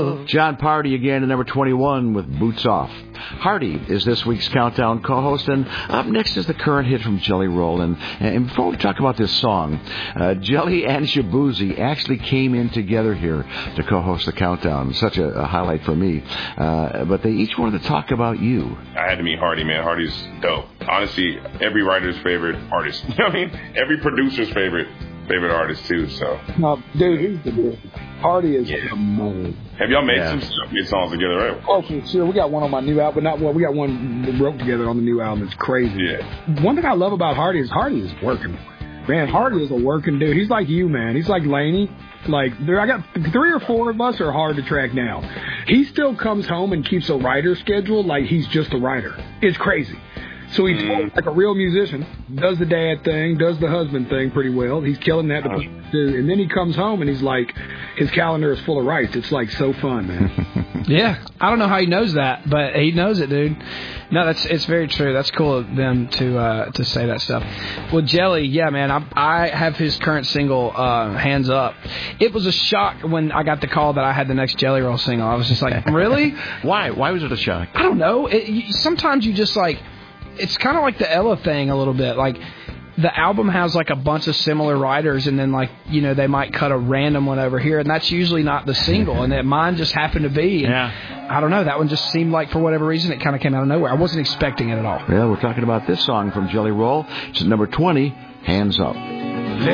John Party again at number 21 with Boots Off. Hardy is this week's Countdown co-host, and up next is the current hit from Jelly Roll. And before we talk about this song, Jelly and Shabuzi actually came in together here to co-host the Countdown. Such a highlight for me. But they each wanted to talk about you. I had to meet Hardy, man. Hardy's dope. Honestly, every writer's favorite artist. You know what I mean? Every producer's favorite artist, too, so. Dude, he's the dude. Hardy is amazing. Have y'all made some good songs together, right? Oh, for sure. We got one on my new album. We got one we wrote together on the new album. It's crazy. Yeah. One thing I love about Hardy is working. Man, Hardy is a working dude. He's like you, man. He's like Laney. Like, I got 3 or 4 of us are hard to track down. He still comes home and keeps a writer schedule like he's just a writer. It's crazy. So he's like a real musician, does the dad thing, does the husband thing pretty well. He's killing that. And then he comes home and he's like, his calendar is full of rice. It's like so fun, man. Yeah. I don't know how he knows that, but he knows it, dude. No, it's very true. That's cool of them to say that stuff. Well, Jelly, yeah, man, I have his current single, Hands Up. It was a shock when I got the call that I had the next Jelly Roll single. I was just like, really? Why was it a shock? I don't know. Sometimes you just like, it's kind of like the Ella thing a little bit. Like, the album has like a bunch of similar writers, and then like, you know, they might cut a random one over here, and that's usually not the single, and that mine just happened to be. And I don't know, that one just seemed like for whatever reason it kind of came out of nowhere. I wasn't expecting it at all. Yeah, we're talking about this song from Jelly Roll. It's at number 20, Hands Up.